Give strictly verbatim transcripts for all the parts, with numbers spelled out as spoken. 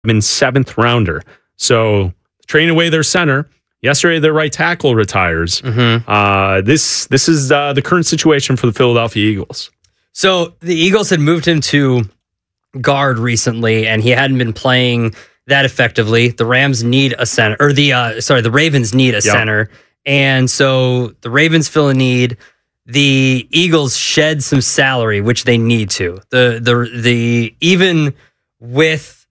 been seventh rounder. So trading away their center. Yesterday, their right tackle retires. Mm-hmm. Uh, this this is uh, the current situation for the Philadelphia Eagles. So the Eagles had moved him to guard recently, and he hadn't been playing that effectively. The Rams need a center, or the uh, sorry, the Ravens need a Yep. center, and so the Ravens fill a need. The Eagles shed some salary, which they need to. The the the even with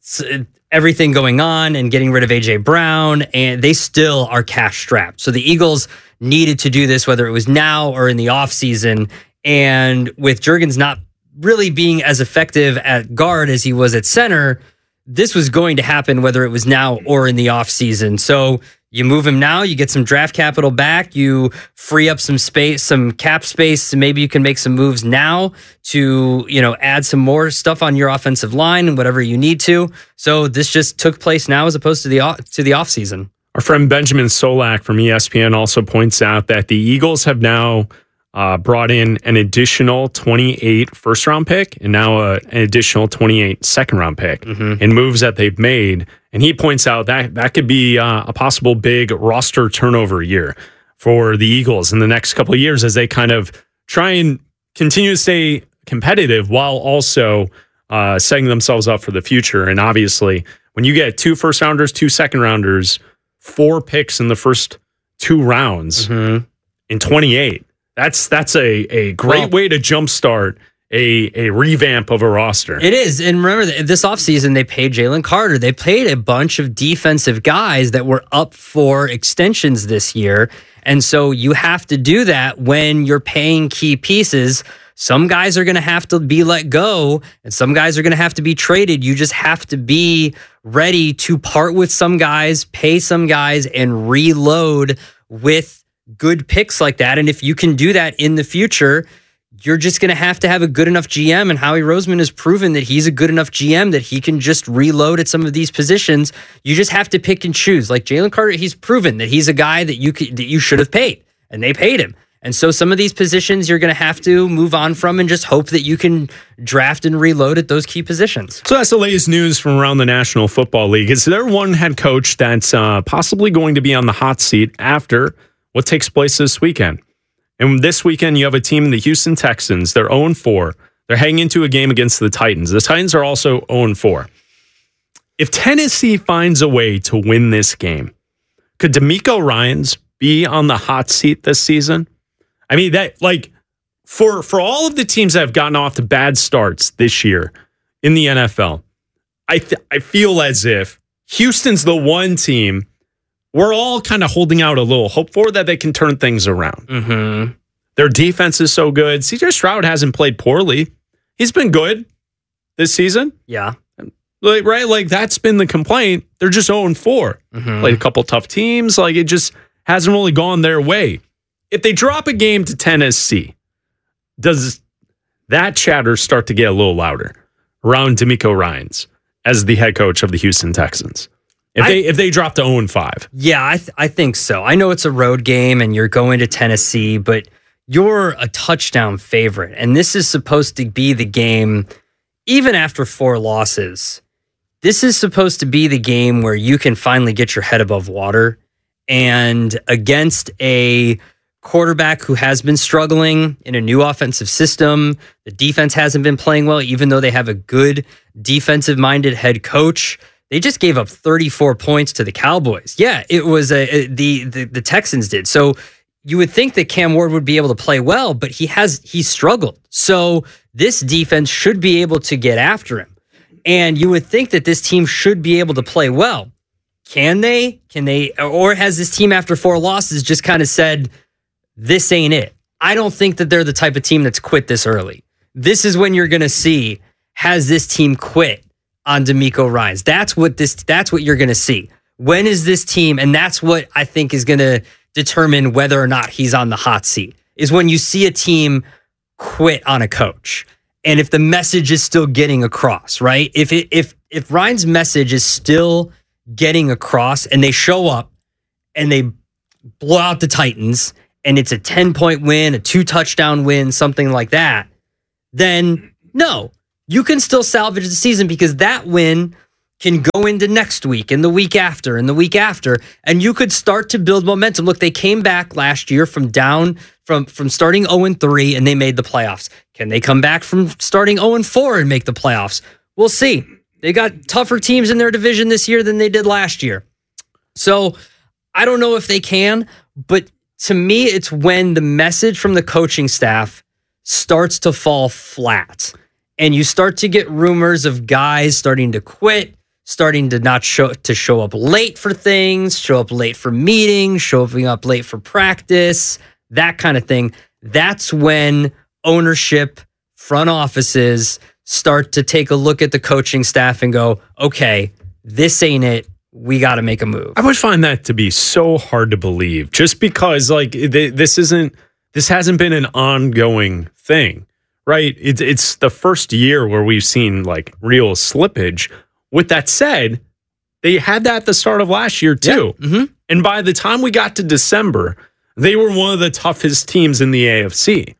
everything going on and getting rid of A J Brown, and they still are cash strapped. So the Eagles needed to do this, whether it was now or in the offseason. And with Jurgens not really being as effective at guard as he was at center, this was going to happen whether it was now or in the offseason. So you move him now, you get some draft capital back, you free up some space, some cap space, so maybe you can make some moves now to, you know, add some more stuff on your offensive line and whatever you need to. So this just took place now as opposed to the off, to the offseason. Our friend Benjamin Solak from E S P N also points out that the Eagles have now uh, brought in an additional twenty-eight first round pick and now uh, an additional twenty-eight second round pick Mm-hmm. in moves that they've made. And he points out that that could be uh, a possible big roster turnover year for the Eagles in the next couple of years as they kind of try and continue to stay competitive while also uh, setting themselves up for the future. And obviously, when you get two first rounders, two second rounders, four picks in the first two rounds Mm-hmm. in twenty-eight, that's that's a, a great Well, way to jumpstart a, a revamp of a roster. It is. And remember, this offseason, they paid Jalen Carter. They paid a bunch of defensive guys that were up for extensions this year. And so you have to do that when you're paying key pieces. Some guys are going to have to be let go, and some guys are going to have to be traded. You just have to be ready to part with some guys, pay some guys, and reload with good picks like that. And if you can do that in the future, you're just going to have to have a good enough G M, and Howie Roseman has proven that he's a good enough G M that he can just reload at some of these positions. You just have to pick and choose. Like Jalen Carter, he's proven that he's a guy that you could, that you should have paid, and they paid him. And so some of these positions you're going to have to move on from and just hope that you can draft and reload at those key positions. So that's the latest news from around the National Football League. Is there one head coach that's uh, possibly going to be on the hot seat after what takes place this weekend? And this weekend, you have a team, the Houston Texans. They're oh and four. They're heading into a game against the Titans. The Titans are also oh and four. If Tennessee finds a way to win this game, could DeMeco Ryans be on the hot seat this season? I mean, that like for for all of the teams that have gotten off to bad starts this year in the N F L, I th- I feel as if Houston's the one team we're all kind of holding out a little hope for that they can turn things around. Mm-hmm. Their defense is so good. C J Stroud hasn't played poorly. He's been good this season. Yeah. Like, right? Like, that's been the complaint. They're just oh and four. Mm-hmm. Played a couple tough teams. Like, it just hasn't really gone their way. If they drop a game to Tennessee, does that chatter start to get a little louder around DeMeco Ryans as the head coach of the Houston Texans? If I, they if they drop to oh and five. Yeah, I th- I think so. I know it's a road game and you're going to Tennessee, but you're a touchdown favorite. And this is supposed to be the game, even after four losses, this is supposed to be the game where you can finally get your head above water. And against a quarterback who has been struggling in a new offensive system, the defense hasn't been playing well, even though they have a good defensive-minded head coach. They just gave up thirty-four points to the Cowboys. Yeah, it was a, a the, the the Texans did. So you would think that Cam Ward would be able to play well, but he has he's struggled. So this defense should be able to get after him. And you would think that this team should be able to play well. Can they? Can they? Or has this team after four losses just kind of said, this ain't it? I don't think that they're the type of team that's quit this early. This is when you're going to see, has this team quit on DeMeco Ryans? That's what this. That's what you're going to see. When is this team? And that's what I think is going to determine whether or not he's on the hot seat. Is when you see a team quit on a coach, and if the message is still getting across, right? If it, if if Ryan's message is still getting across, and they show up and they blow out the Titans, and it's a ten point win, a two touchdown win, something like that, then no. You can still salvage the season because that win can go into next week and the week after and the week after, and you could start to build momentum. Look, they came back last year from down from from starting oh and three and they made the playoffs. Can they come back from starting oh and four and make the playoffs? We'll see. They got tougher teams in their division this year than they did last year. So I don't know if they can, but to me, it's when the message from the coaching staff starts to fall flat and you start to get rumors of guys starting to quit, starting to not show to show up late for things, show up late for meetings, showing up late for practice, that kind of thing. That's when ownership, front offices start to take a look at the coaching staff and go, okay, this ain't it. We got to make a move. I would find that to be so hard to believe just because like th- this isn't, this hasn't been an ongoing thing, right? It's, it's the first year where we've seen like real slippage. With that said, they had that at the start of last year too. Yeah. Mm-hmm. And by the time we got to December, they were one of the toughest teams in the A F C.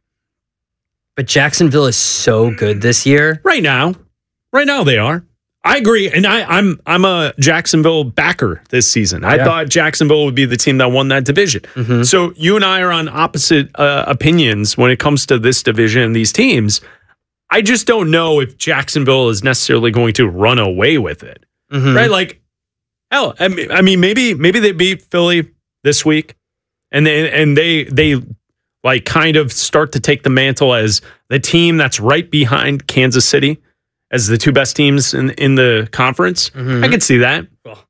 But Jacksonville is so good this year. Right now. Right now they are. I agree. And I, I'm I'm a Jacksonville backer this season. I yeah. thought Jacksonville would be the team that won that division. Mm-hmm. So you and I are on opposite uh, opinions when it comes to this division and these teams. I just don't know if Jacksonville is necessarily going to run away with it. Mm-hmm. Right? Like, hell, I mean, I mean, maybe maybe they beat Philly this week and they, and they they like kind of start to take the mantle as the team that's right behind Kansas City as the two best teams in in the conference. Mm-hmm. I could see that.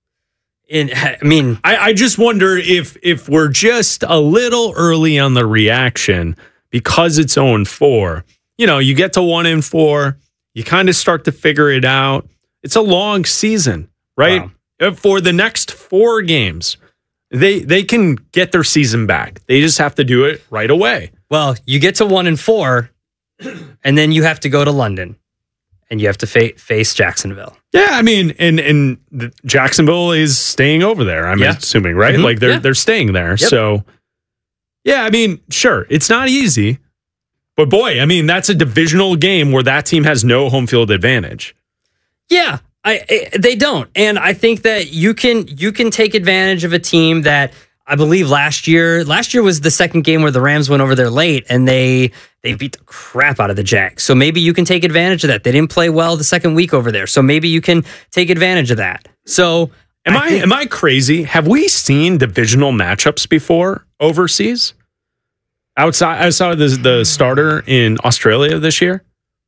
In, I mean, I, I just wonder if if we're just a little early on the reaction because it's oh and four. You know, you get to one and four, you kind of start to figure it out. It's a long season, right? Wow. For the next four games, they they can get their season back. They just have to do it right away. Well, you get to one and four, and then you have to go to London. And you have to fa- face Jacksonville. Yeah, I mean, and and the, Jacksonville is staying over there. I'm yeah. assuming, right? Mm-hmm. Like they're yeah. they're staying there. Yep. So, yeah, I mean, sure, it's not easy, but boy, I mean, that's a divisional game where that team has no home field advantage. Yeah, I, I they don't, and I think that you can you can take advantage of a team that I believe last year last year was the second game where the Rams went over there late and they. They beat the crap out of the Jags. So maybe you can take advantage of that. They didn't play well the second week over there. So maybe you can take advantage of that. So am I, I think, am I crazy? Have we seen divisional matchups before overseas? Outside outside of the, the starter in Australia this year?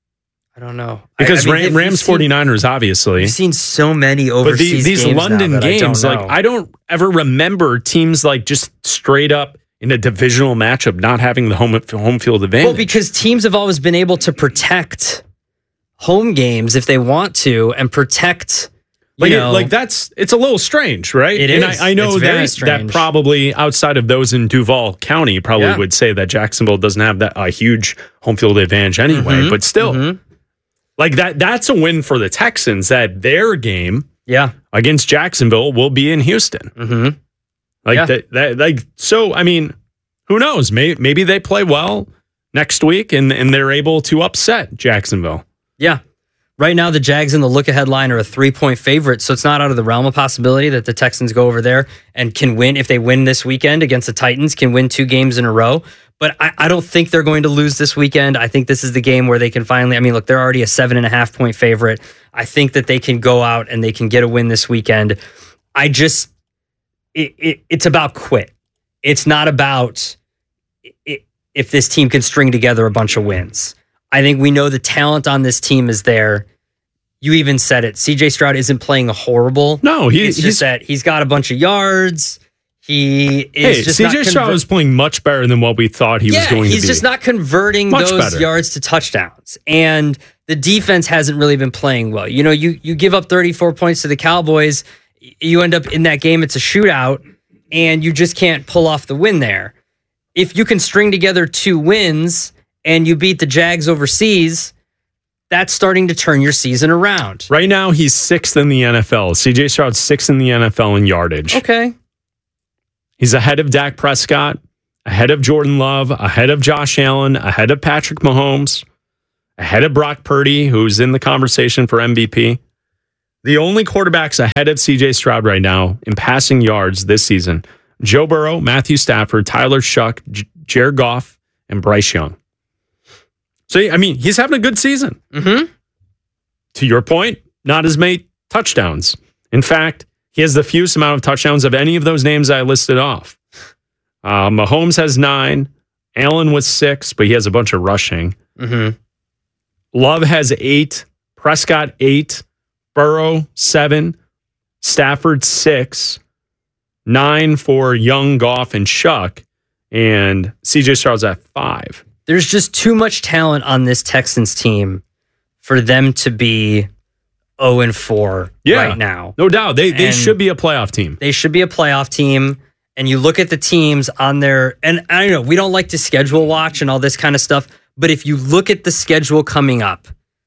I don't know. Because I, I mean, Ram, Rams seen, 49ers, obviously. We've seen so many overseas but the, these games London now that games, I like I don't ever remember teams like just straight up in a divisional matchup, not having the home home field advantage. Well, because teams have always been able to protect home games if they want to, and protect. You like, know, it, like that's it's a little strange, right? It and is. I, I know It's very that strange. that probably outside of those in Duval County, probably Yeah. would say that Jacksonville doesn't have that a huge home field advantage anyway. Mm-hmm. But still, mm-hmm. like that that's a win for the Texans. That their game, yeah, against Jacksonville will be in Houston. Mm-hmm. Like yeah. that, that, like so. I mean. Who knows? Maybe, maybe they play well next week and, and they're able to upset Jacksonville. Yeah. Right now, the Jags in the look-ahead line are a three-point favorite, so it's not out of the realm of possibility that the Texans go over there and can win. If they win this weekend against the Titans, can win two games in a row. But I, I don't think they're going to lose this weekend. I think this is the game where they can finally, I mean, look, they're already a seven and a half point favorite. I think that they can go out and they can get a win this weekend. I just, it, it, it's about quit. It's not about it, if this team can string together a bunch of wins. I think we know the talent on this team is there. You even said it. C J Stroud isn't playing horrible. No, he, it's he's just that he's got a bunch of yards. He is hey, just C J not Stroud conver- is playing much better than what we thought he yeah, was going to be. he's just not converting Much those better. yards to touchdowns. And the defense hasn't really been playing well. You know, you you give up thirty-four points to the Cowboys, you end up in that game, it's a shootout, and you just can't pull off the win there. If you can string together two wins and you beat the Jags overseas, that's starting to turn your season around. Right now, he's sixth in the N F L. C J Stroud's sixth in the N F L in yardage. Okay. He's ahead of Dak Prescott, ahead of Jordan Love, ahead of Josh Allen, ahead of Patrick Mahomes, ahead of Brock Purdy, who's in the conversation for M V P. The only quarterbacks ahead of C J Stroud right now in passing yards this season, Joe Burrow, Matthew Stafford, Tyler Shuck, J- Jared Goff, and Bryce Young. So, I mean, he's having a good season. Mm-hmm. To your point, not as many touchdowns. In fact, he has the fewest amount of touchdowns of any of those names I listed off. Uh, Mahomes has nine. Allen with six, but he has a bunch of rushing. Mm-hmm. Love has eight. Prescott, eight. Burrow, seven. Stafford, six. Nine for Young, Goff, and Shuck. And C J Stroud's at five. There's just too much talent on this Texans team for them to be oh and four yeah, right now. No doubt. They they And should be a playoff team. They should be a playoff team. And you look at the teams on their, and I know we don't like to schedule watch and all this kind of stuff, but if you look at the schedule coming up,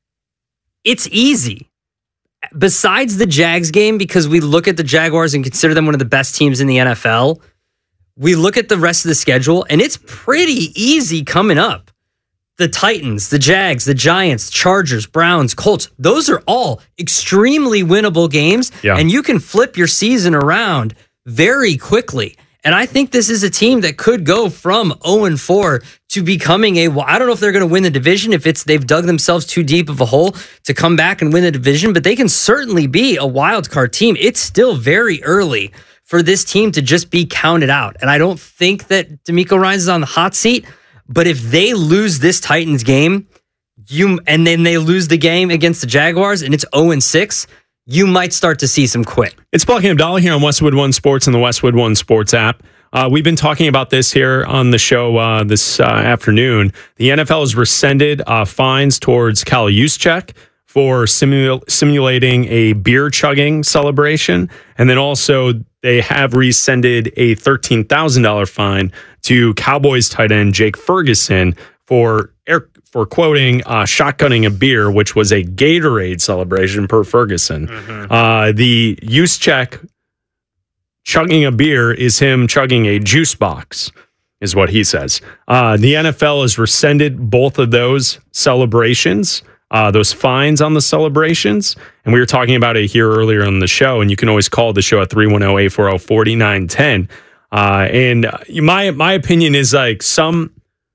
it's easy. Besides the Jags game, because we look at the Jaguars and consider them one of the best teams in the N F L, we look at the rest of the schedule and it's pretty easy coming up. The Titans, the Jags, the Giants, Chargers, Browns, Colts, those are all extremely winnable games. Yeah. And you can flip your season around very quickly. And I think this is a team that could go from oh and four to becoming a, well, I don't know if they're going to win the division, if it's they've dug themselves too deep of a hole to come back and win the division, but they can certainly be a wild card team. It's still very early for this team to just be counted out. And I don't think that DeMeco Ryans is on the hot seat, but if they lose this Titans game, you and then they lose the game against the Jaguars and it's oh and six, you might start to see some quit. It's Black and Abdallah here on Westwood One Sports and the Westwood One Sports app. Uh, we've been talking about this here on the show uh, this uh, afternoon. The N F L has rescinded uh, fines towards Kyle Juszczyk for simul- simulating a beer chugging celebration. And then also they have rescinded a thirteen thousand dollars fine to Cowboys tight end Jake Ferguson for air for quoting uh, shotgunning a beer, which was a Gatorade celebration per Ferguson. Mm-hmm. Uh, the Juszczyk chugging a beer is him chugging a juice box, is what he says. Uh, the N F L has rescinded both of those celebrations, uh, those fines on the celebrations. And we were talking about it here earlier on the show, and you can always call the show at three one zero, eight four zero, four nine one zero. Uh, and my my opinion is like some...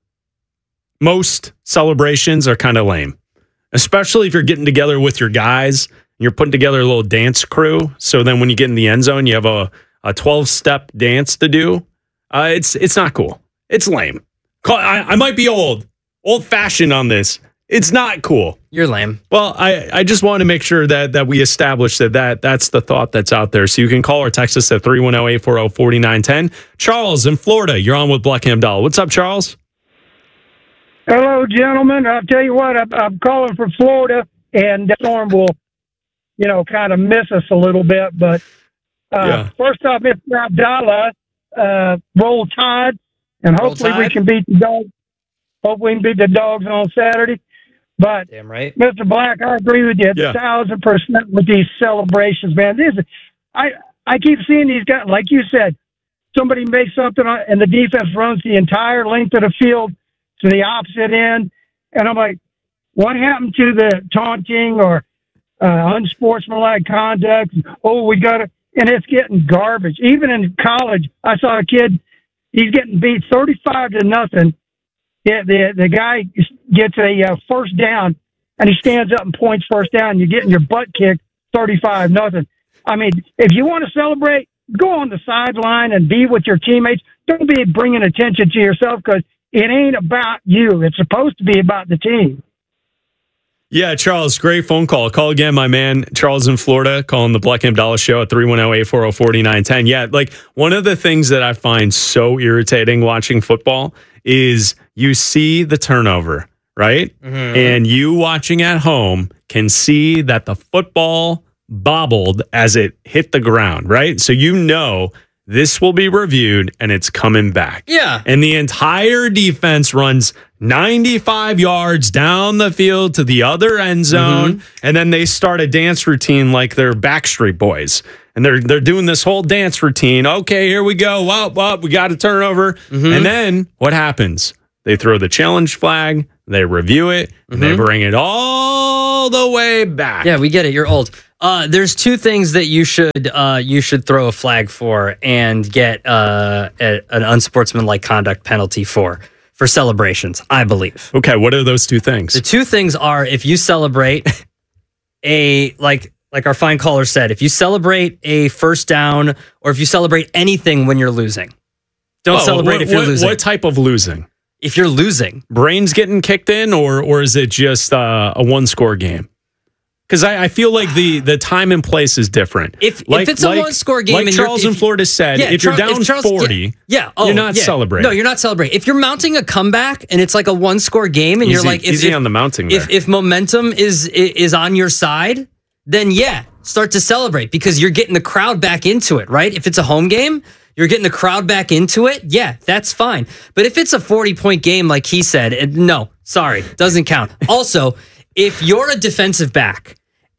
most celebrations are kind of lame, especially if you're getting together with your guys and you're putting together a little dance crew. So then when you get in the end zone, you have a, a twelve-step dance to do. Uh, it's it's not cool. It's lame. I, I might be old, old-fashioned on this. It's not cool. You're lame. Well, I, I just want to make sure that that we establish that, that that's the thought that's out there. So you can call or text us at three one zero, eight four zero, four nine one zero. Charles in Florida, you're on with Black and Abdallah. What's up, Charles? Hello, gentlemen. I'll tell you what, I'm, I'm calling from Florida, and the storm will, you know, kind of miss us a little bit. But uh, yeah. First off, Mister Abdallah, uh, roll Tide, and roll hopefully tide. we can beat the dogs. Hopefully we can beat the dogs on Saturday. But damn right, Mister Black, I agree with you yeah. a thousand percent with these celebrations, man. This, I I keep seeing these guys, like you said, somebody makes something on, and the defense runs the entire length of the field to the opposite end, and I'm like, what happened to the taunting or uh, unsportsmanlike conduct? Oh, we got to, and it's getting garbage. Even in college, I saw a kid, he's getting beat thirty-five to nothing. The, the, the guy gets a uh, first down, and he stands up and points first down, and you're getting your butt kicked thirty-five nothing. I mean, if you want to celebrate, go on the sideline and be with your teammates. Don't be bringing attention to yourself, because it ain't about you. It's supposed to be about the team. Yeah, Charles, great phone call. Call again, my man, Charles in Florida, calling the Black and Abdallah show at three one zero, eight four zero, four nine one zero. Yeah, like one of the things that I find so irritating watching football is you see the turnover, right? Mm-hmm. And you watching at home can see that the football bobbled as it hit the ground, right? So you know this will be reviewed and it's coming back. Yeah. And the entire defense runs ninety-five yards down the field to the other end zone. Mm-hmm. And then they start a dance routine like they're Backstreet Boys. And they're they're doing this whole dance routine. Okay, here we go. Well, well we got a turnover. Mm-hmm. And then what happens? They throw the challenge flag. They review it. Mm-hmm. And they bring it all the way back. Yeah, we get it. You're old. Uh, there's two things that you should uh, you should throw a flag for and get uh, a, an unsportsmanlike conduct penalty for for celebrations, I believe. Okay, what are those two things? The two things are if you celebrate a like like our fine caller said, if you celebrate a first down or if you celebrate anything when you're losing. Don't Oh, celebrate what, if you're what, losing. What type of losing? If you're losing. Brains getting kicked in, or or is it just uh, a one score game? Because I, I feel like the the time and place is different. If, like, if it's a like, one score game, like and Charles you're, in if, Florida said, yeah, if you're Charles, down if Charles, forty, yeah, yeah. Oh, you're not yeah. celebrating. No, you're not celebrating. If you're mounting a comeback and it's like a one score game, and easy, you're like, if, easy if, on the mounting. If there. if momentum is is on your side, then yeah, start to celebrate because you're getting the crowd back into it, right? If it's a home game, you're getting the crowd back into it. Yeah, that's fine. But if it's a forty point game, like he said, it, no, sorry, doesn't count. Also, if you're a defensive back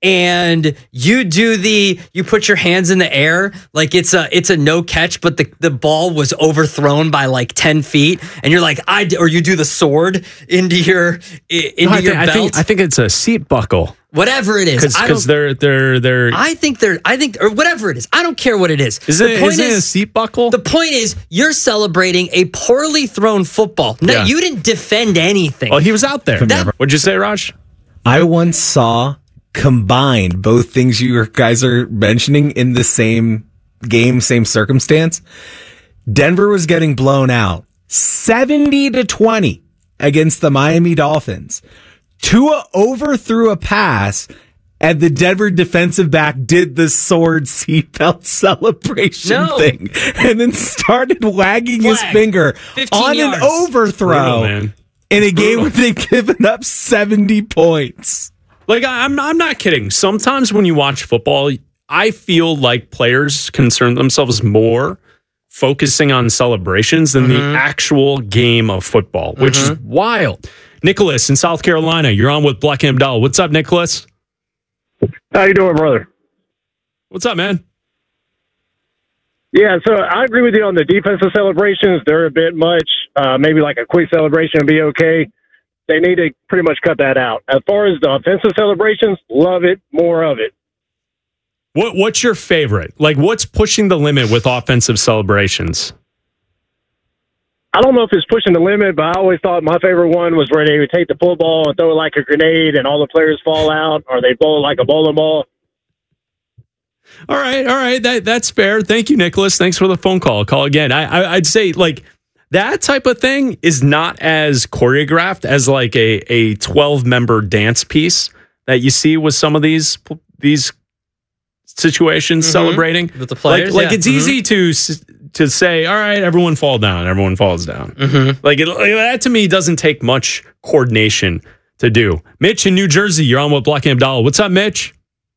and you do the, you put your hands in the air like it's a it's a no catch, but the, the ball was overthrown by like ten feet, and you're like, I or you do the sword into your into no, I, your think, belt. I think I think it's a seat buckle. Whatever it is, Because they're they're they're. I think they're. I think or whatever it is. I don't care what it is. Is the it, point is it is, a seat buckle? The point is, you're celebrating a poorly thrown football. No, Yeah. you didn't defend anything. Well, he was out there. That- What'd you say, Raj? I once saw combined both things you guys are mentioning in the same game, same circumstance. Denver was getting blown out seventy to twenty against the Miami Dolphins. Tua overthrew a pass, and the Denver defensive back did the sword seatbelt celebration No. thing and then started wagging his Flag. finger fifteen on yards. an overthrow Brutal, man. in a game Brutal. where they've given up seventy points. Like I, I'm, I'm not kidding. Sometimes when you watch football, I feel like players concern themselves more focusing on celebrations than Mm-hmm. the actual game of football, which is wild. Nicholas in South Carolina, you're on with Black and Abdallah. What's up, Nicholas? How you doing, brother? What's up, man? Yeah, so I agree with you on the defensive celebrations. They're a bit much. Uh, maybe like a quick celebration would be okay. They need to pretty much cut that out. As far as the offensive celebrations, love it, more of it. What What's your favorite? Like, what's pushing the limit with offensive celebrations? I don't know if it's pushing the limit, but I always thought my favorite one was where they would take the football and throw it like a grenade and all the players fall out, or they bowl it like a bowling ball. All right, all right, that that's fair. Thank you, Nicholas. Thanks for the phone call. Call again. I, I I'd say like that type of thing is not as choreographed as like a a twelve member dance piece that you see with some of these these situations Mhm. celebrating With the players, Like, like yeah. it's Mhm. easy to s- to say, all right, everyone fall down, everyone falls down. Mhm. Like, it, like that to me doesn't take much coordination to do. Mitch in New Jersey, you're on with Black and Abdallah. What's up, Mitch?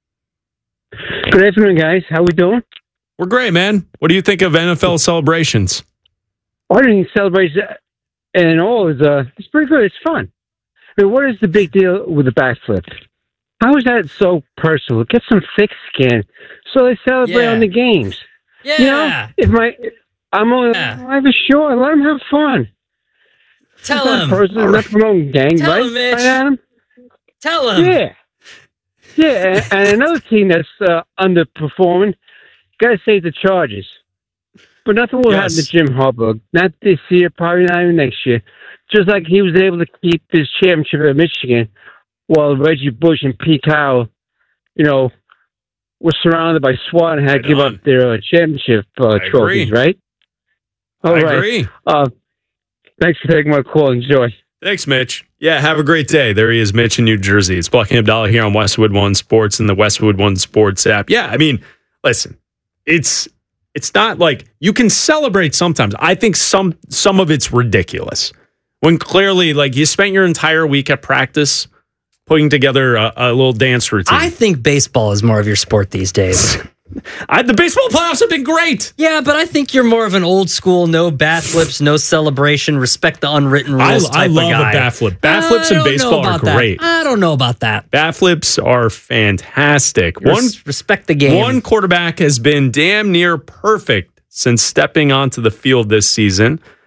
Good afternoon, guys. How we doing? We're great, man. What do you think of N F L celebrations? I think celebration and all is uh, it's pretty good. It's fun. I mean, what is the big deal with the backflip? How is that so personal? Get some thick skin so they celebrate Yeah. on the games. yeah. You know, if my I'm only Yeah. I have a show, let them have fun. Tell It's not him. personal, not promoting gang, Tell right? him, Mitch. Right, Adam? Tell him. Yeah. Yeah, and, and another team that's uh, underperforming, got to say the Chargers. But nothing will Yes. happen to Jim Harbaugh. Not this year, probably not even next year. Just like he was able to keep his championship at Michigan while Reggie Bush and Pete Carroll, you know, were surrounded by SWAT and had Right to give on. up their uh, championship uh, I trophies, agree. right? All I right. agree. Uh, thanks for taking my call. Enjoy. Thanks, Mitch. Yeah, have a great day. There he is, Mitch in New Jersey. It's Black and Abdallah here on Westwood One Sports and the Westwood One Sports app. Yeah, I mean, listen, it's it's not like you can celebrate sometimes. I think some some of it's ridiculous. When clearly, like, you spent your entire week at practice putting together a, a little dance routine. I think baseball is more of your sport these days. I, the baseball playoffs have been great. Yeah, but I think you're more of an old school, no bat flips, no celebration, respect the unwritten I, rules I type love of guy. a bat flip. Bat flips I in don't know baseball are about that. great. I don't know about that. Bat flips are fantastic. One Res- respect the game. One quarterback has been damn near perfect since stepping onto the field this season.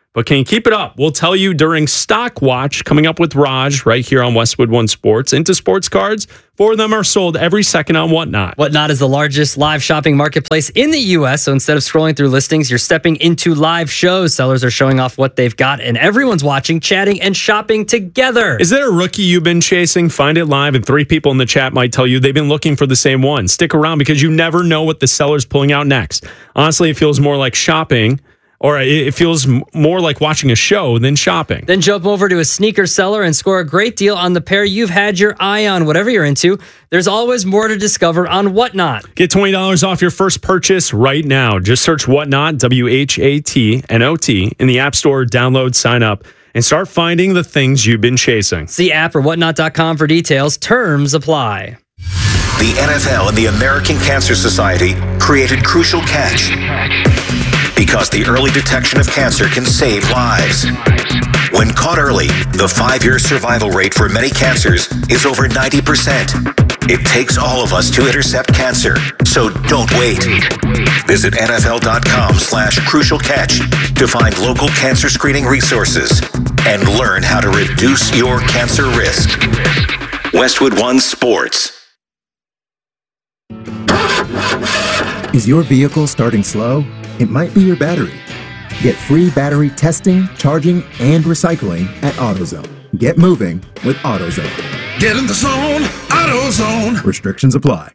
But can you keep it up? We'll tell you during Stock Watch coming up with Raj right here on Westwood One Sports. Into sports cards, four of them are sold every second on Whatnot. Whatnot is the largest live shopping marketplace in the U S. So instead of scrolling through listings, you're stepping into live shows. Sellers are showing off what they've got, and everyone's watching, chatting, and shopping together. Is there a rookie you've been chasing? Find it live, and three people in the chat might tell you they've been looking for the same one. Stick around because you never know what the seller's pulling out next. Honestly, it feels more like shopping. Or it feels more like watching a show than shopping. Then jump over to a sneaker seller and score a great deal on the pair you've had your eye on. Whatever you're into, there's always more to discover on Whatnot. Get twenty dollars off your first purchase right now. Just search Whatnot, W H A T N O T, in the App Store, download, sign up, and start finding the things you've been chasing. See app or whatnot dot com for details. Terms apply. The N F L and the American Cancer Society created Crucial Catch because the early detection of cancer can save lives. When caught early, the five-year survival rate for many cancers is over ninety percent. It takes all of us to intercept cancer, so don't wait. Visit nfl.com slash crucial catch to find local cancer screening resources and learn how to reduce your cancer risk. Westwood One Sports. Is your vehicle starting slow? It might be your battery. Get free battery testing, charging, and recycling at AutoZone. Get moving with AutoZone. Get in the zone, AutoZone. Restrictions apply.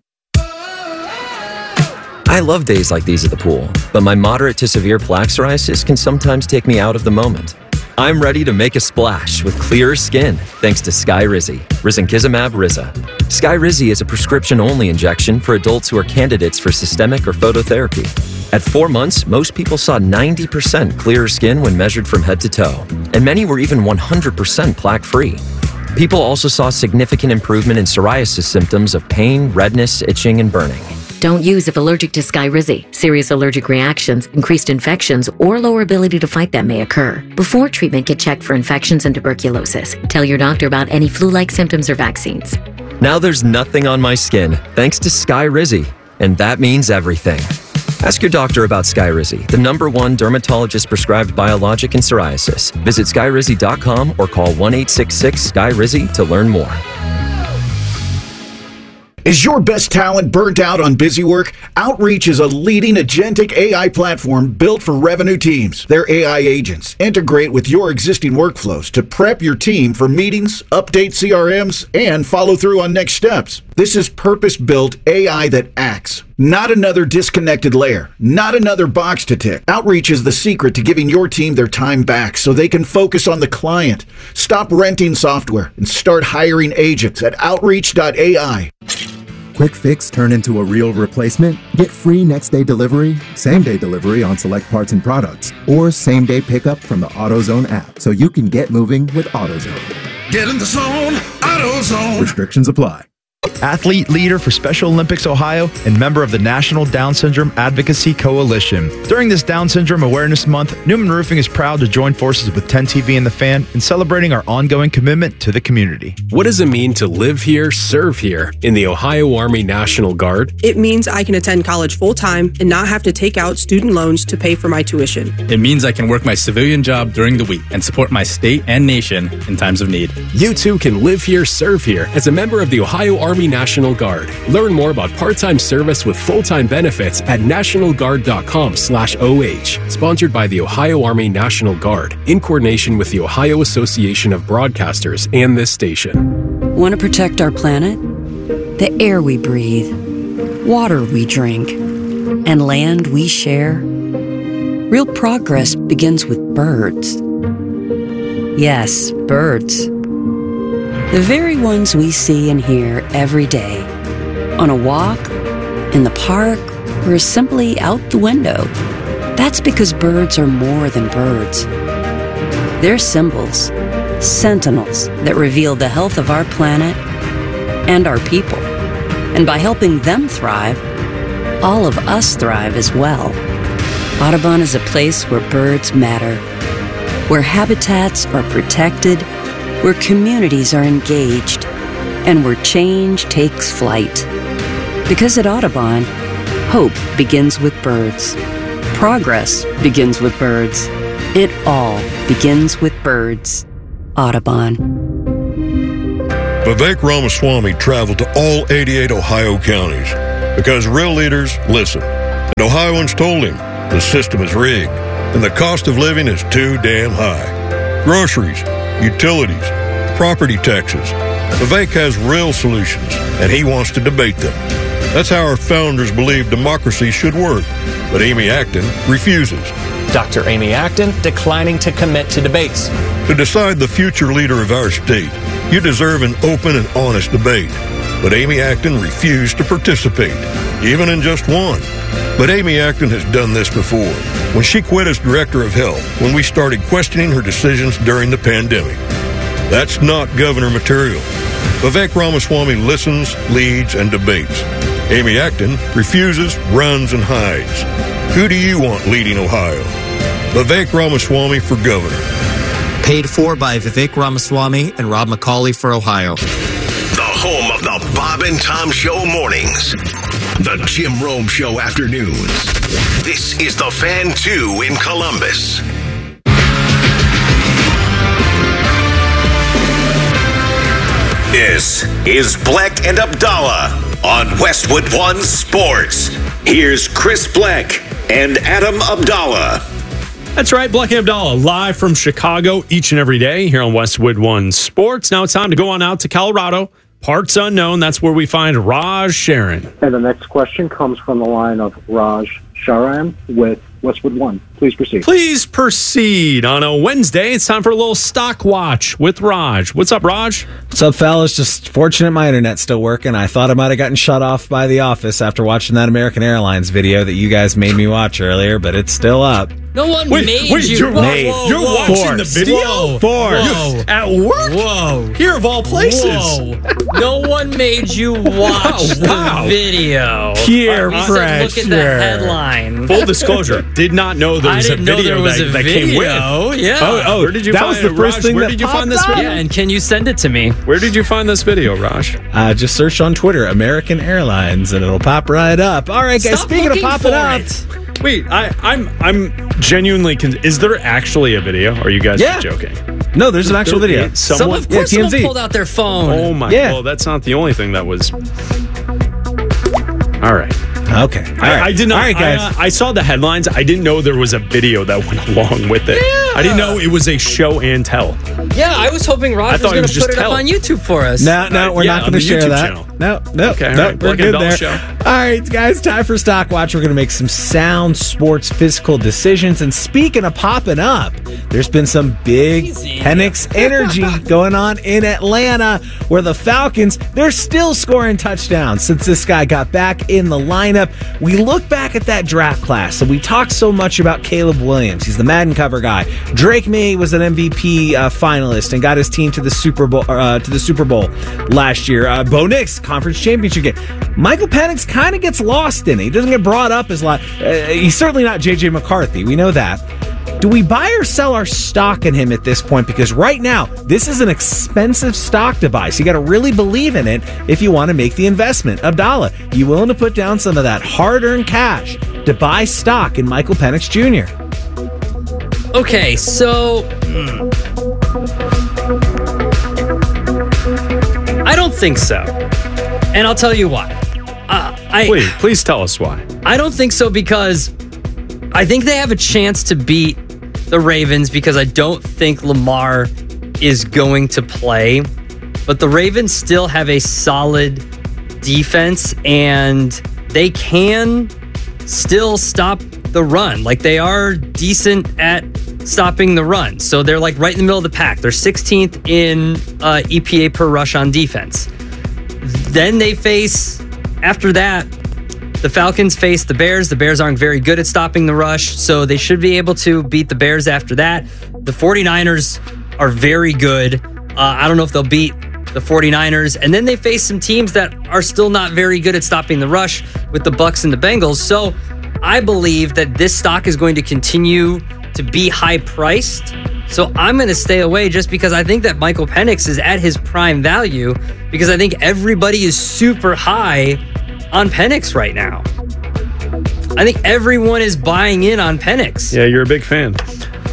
I love days like these at the pool, but my moderate to severe plaque psoriasis can sometimes take me out of the moment. I'm ready to make a splash with clearer skin thanks to Skyrizi, risankizumab Riza. Skyrizi is a prescription-only injection for adults who are candidates for systemic or phototherapy. At four months, most people saw ninety percent clearer skin when measured from head to toe, and many were even one hundred percent plaque-free. People also saw significant improvement in psoriasis symptoms of pain, redness, itching, and burning. Don't use if allergic to Skyrizi. Serious allergic reactions, increased infections, or lower ability to fight them may occur. Before treatment, get checked for infections and tuberculosis. Tell your doctor about any flu-like symptoms or vaccines. Now there's nothing on my skin thanks to Skyrizi, and that means everything. Ask your doctor about Skyrizi, the number one dermatologist-prescribed biologic in psoriasis. Visit skyrizi dot com or call one eight six six Sky Rizi to learn more. Is your best talent burnt out on busy work? Outreach is a leading agentic A I platform built for revenue teams. Their A I agents integrate with your existing workflows to prep your team for meetings, update C R Ms, and follow through on next steps. This is purpose-built A I that acts. Not another disconnected layer. Not another box to tick. Outreach is the secret to giving your team their time back so they can focus on the client. Stop renting software and start hiring agents at outreach dot A I. Quick fix turn into a real replacement? Get free next day delivery, same day delivery on select parts and products, or same day pickup from the AutoZone app so you can get moving with AutoZone. Get in the zone, AutoZone. Restrictions apply. Athlete leader for Special Olympics Ohio and member of the National Down Syndrome Advocacy Coalition. During this Down Syndrome Awareness Month, Newman Roofing is proud to join forces with ten T V and The Fan in celebrating our ongoing commitment to the community. What does it mean to live here, serve here in the Ohio Army National Guard? It means I can attend college full-time and not have to take out student loans to pay for my tuition. It means I can work my civilian job during the week and support my state and nation in times of need. You too can live here, serve here as a member of the Ohio Army National Guard. Learn more about part-time service with full-time benefits at national guard dot com slash O H. Sponsored by the Ohio Army National Guard in coordination with the Ohio Association of Broadcasters and this station. Want to protect our planet? The air we breathe, water we drink, and land we share? Real progress begins with birds. Yes, birds. The very ones we see and hear every day, on a walk, in the park, or simply out the window. That's because birds are more than birds. They're symbols, sentinels that reveal the health of our planet and our people. And by helping them thrive, all of us thrive as well. Audubon is a place where birds matter, where habitats are protected, where communities are engaged, and where change takes flight. Because at Audubon, hope begins with birds. Progress begins with birds. It all begins with birds. Audubon. Vivek Ramaswamy traveled to all eighty-eight Ohio counties because real leaders listen. And Ohioans told him the system is rigged and the cost of living is too damn high. Groceries, utilities, property taxes. Vivek has real solutions and he wants to debate them. That's how our founders believed democracy should work. But Amy Acton refuses. Doctor Amy Acton declining to commit to debates. To decide the future leader of our state, you deserve an open and honest debate. But Amy Acton refused to participate, even in just one. But Amy Acton has done this before, when she quit as director of health, when we started questioning her decisions during the pandemic. That's not governor material. Vivek Ramaswamy listens, leads, and debates. Amy Acton refuses, runs, and hides. Who do you want leading Ohio? Vivek Ramaswamy for governor. Paid for by Vivek Ramaswamy and Rob McCauley for Ohio. The home of the Bob and Tom Show mornings. The Jim Rome Show afternoons. This is the Fan two in Columbus. This is Bleck and Abdallah on Westwood One Sports. Here's Chris Bleck and Adam Abdallah. That's right, Bleck and Abdallah, live from Chicago each and every day here on Westwood One Sports. Now it's time to go on out to Colorado. Parts unknown, that's where we find Raj Sharon. And the next question comes from the line of Raj Sharan with Westwood One. Please proceed. Please proceed. On a Wednesday, it's time for a little stock watch with Raj. What's up, Raj? What's up, fellas? Just fortunate my internet's still working. I thought I might have gotten shut off by the office after watching that American Airlines video that you guys made me watch earlier, but it's still up. No one wait, made wait, you. You're, whoa, made. whoa, you're whoa. watching Force. the video? Whoa. Force. Whoa. At work? Whoa. Here of all places. Whoa. No one made you watch oh, wow. the video. Peer uh, pressure. Look at the headline. Full disclosure, did not know there was I a didn't video know there was that, a that video. came with. Yeah. Oh, oh, where did you that find was the it, first Raj? thing Where that did you find this popped video? Yeah, and can you send it to me? Where did you find this video, Raj? Uh, just search on Twitter, American Airlines, and it'll pop right up. All right, guys, Stop speaking of looking popping for up. it. Wait, I, I'm I'm genuinely. Con- is there actually a video? Or are you guys Yeah. just joking? No, there's an actual video. Some, Someone, of course, yeah, T M someone Z. pulled out their phone. oh my! Yeah. Well, that's not the only thing that was. All right. Okay. All I, right. I did not. All right, guys. I, uh, I saw the headlines. I didn't know there was a video that went along with it. Yeah. I didn't know it was a show and tell. Yeah, I was hoping I Raj was thought it going was to just put it tell. up on YouTube for us. No, no, we're yeah, not on going to the share YouTube that. channel. No, no, Okay, all no, right. we're Bleck and good Abdallah there. show. All right, guys, time for Stock Watch. We're going to make some sound sports physical decisions. And speaking of popping up, there's been some big Easy. Penix energy going on in Atlanta, where the Falcons, they're still scoring touchdowns since this guy got back in the lineup. We look back at that draft class, and we talk so much about Caleb Williams. He's the Madden cover guy. Drake May was an M V P uh, finalist and got his team to the Super Bowl uh, to the Super Bowl last year. Uh, Bo Nix, conference championship game. Michael Penix kind of gets lost in it. He doesn't get brought up as lot. Uh, he's certainly not J J McCarthy. We know that. Do we buy or sell our stock in him at this point? Because right now, this is an expensive stock to buy. So you got to really believe in it if you want to make the investment. Abdallah, you willing to put down some of that hard-earned cash to buy stock in Michael Penix Junior? Okay, so hmm. I don't think so, and I'll tell you why. Uh, I Please, please tell us why. I don't think so because I think they have a chance to beat the Ravens because I don't think Lamar is going to play, but the Ravens still have a solid defense and they can still stop the run. Like they are decent at stopping the run. So they're like right in the middle of the pack. They're sixteenth in uh, E P A per rush on defense. Then they face, after that, the Falcons face the Bears. The Bears aren't very good at stopping the rush, so they should be able to beat the Bears after that. The 49ers are very good. Uh, I don't know if they'll beat the 49ers. And then they face some teams that are still not very good at stopping the rush with the Bucs and the Bengals. So I believe that this stock is going to continue to be high priced. So I'm going to stay away just because I think that Michael Penix is at his prime value because I think everybody is super high on Penix right now. I think everyone is buying in on Penix. Yeah, you're a big fan.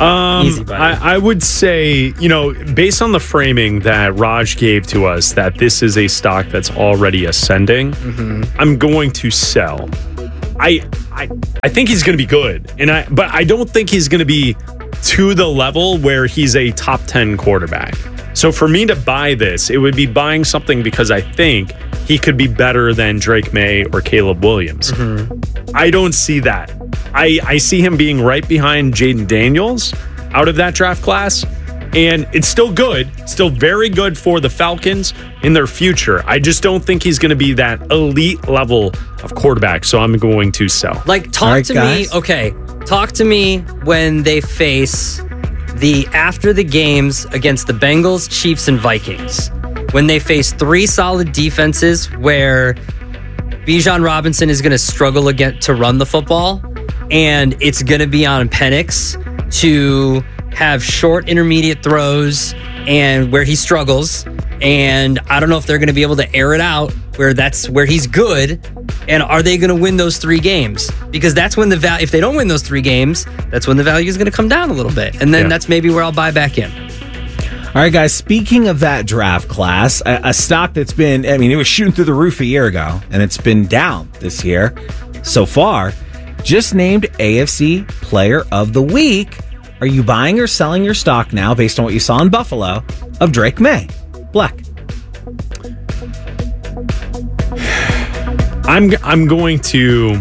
Um, Easy buy. I, I would say, you know, based on the framing that Raj gave to us, that this is a stock that's already ascending, Mm-hmm. I'm going to sell. I, I, I think he's going to be good, and I, but I don't think he's going to be to the level where he's a top ten quarterback. So for me to buy this, it would be buying something because I think he could be better than Drake May or Caleb Williams. Mm-hmm. I don't see that. I, I see him being right behind Jaden Daniels out of that draft class. And it's still good, still very good for the Falcons in their future. I just don't think he's going to be that elite level of quarterback. So I'm going to sell. Like, talk right, to guys. me. Okay. Talk to me when they face the after the games against the Bengals, Chiefs, and Vikings. When they face three solid defenses where Bijan Robinson is going to struggle again to run the football, and it's going to be on Penix to have short intermediate throws and where he struggles. And I don't know if they're going to be able to air it out where that's where he's good. And are they going to win those three games? Because that's when the value, if they don't win those three games, that's when the value is going to come down a little bit. And then Yeah. that's maybe where I'll buy back in. All right, guys, speaking of that draft class, a, a stock that's been, I mean, it was shooting through the roof a year ago, and it's been down this year so far, just named A F C Player of the Week. Are you buying or selling your stock now based on what you saw in Buffalo of Drake May? Black. I'm I'm going to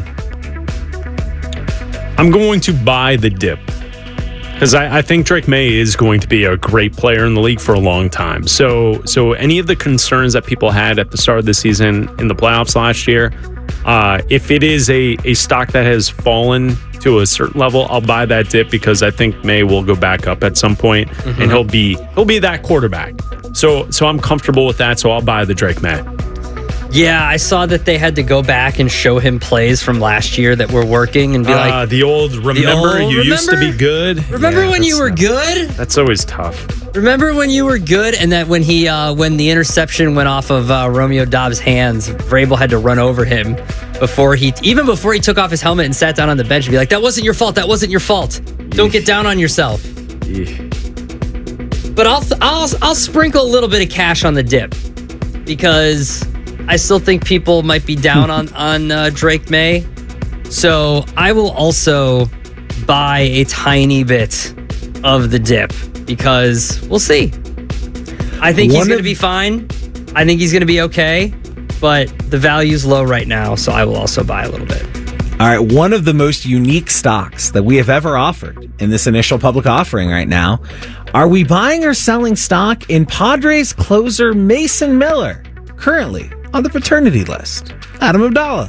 I'm going to buy the dip because I, I think Drake May is going to be a great player in the league for a long time. So so any of the concerns that people had at the start of the season in the playoffs last year, uh, if it is a, a stock that has fallen to a certain level, I'll buy that dip because I think May will go back up at some point, Mhm. and he'll be he'll be that quarterback. So so I'm comfortable with that. So I'll buy the Drake May. Yeah, I saw that they had to go back and show him plays from last year that were working and be Uh, like, the old remember old, you used to be remember? good. remember Yeah, when you that's- were good? That's always tough. Remember when you were good, and that when he uh, when the interception went off of uh, Romeo Dobbs' hands, Vrabel had to run over him before he even before he took off his helmet and sat down on the bench and be like, "That wasn't your fault. That wasn't your fault. Don't get down on yourself." But I'll I'll I'll sprinkle a little bit of cash on the dip because I still think people might be down on on uh, Drake May. So I will also buy a tiny bit of the dip because we'll see. I think he's One going to of- be fine. I think he's going to be okay, but the value's low right now, so I will also buy a little bit. All right, one of the most unique stocks that we have ever offered in this initial public offering right now. Are we buying or selling stock in Padres closer Mason Miller, currently on the paternity list? Adam Abdallah.